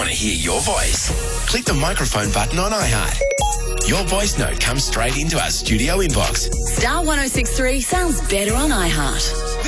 want to hear your voice? Click the microphone button on iHeart. Your voice note comes straight into our studio inbox. Star 1063 sounds better on iHeart.